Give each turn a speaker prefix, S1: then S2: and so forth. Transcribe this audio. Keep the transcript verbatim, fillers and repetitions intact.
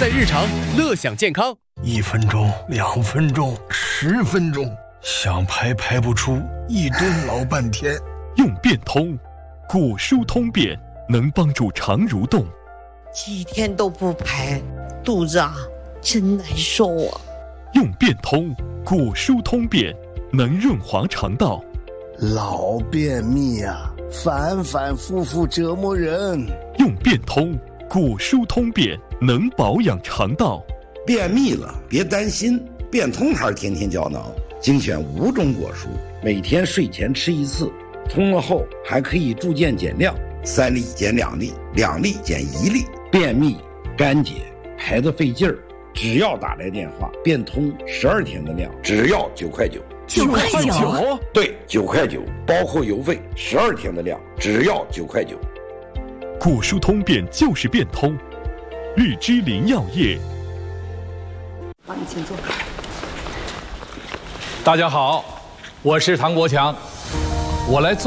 S1: 在日常，乐享健康。
S2: 一分钟，两分钟，十分钟，想排排不出，一蹲老半天。
S3: 用变通，果蔬通便能帮助肠蠕动。
S4: 几天都不排，肚子啊真难受啊。
S3: 用变通，果蔬通便能润滑肠道。
S5: 老便秘啊，反反复复折磨人。
S3: 用变通，果蔬通便能保养肠道。
S6: 便秘了别担心，变通还是天天胶囊，精选五种果蔬，每天睡前吃一次，通了后还可以逐渐减量，三粒减两粒，两粒减一粒。便秘、干结、排得费劲儿，只要打来电话，变通十二天的量，只要九块九。
S7: 九块九？
S6: 对，九块九，包括邮费，十二天的量，只要九块九。
S3: 果蔬通便就是变通，日之林药业。
S7: 帮你请坐。
S8: 大家好，我是唐国强，我来做。